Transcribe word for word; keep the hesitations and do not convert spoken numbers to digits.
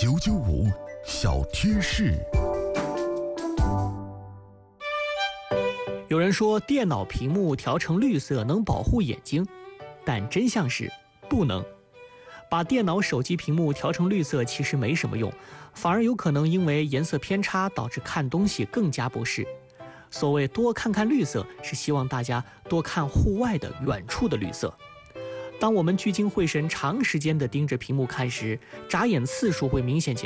九九五小贴士。 有人说电脑屏幕调成绿色能保护眼睛，但真相是不能。把电脑、手机屏幕调成绿色其实没什么用，反而有可能因为颜色偏差导致看东西更加不适。所谓多看看绿色，是希望大家多看户外的远处的绿色。当我们聚精会神长时间地盯着屏幕看时，眨眼次数会明显减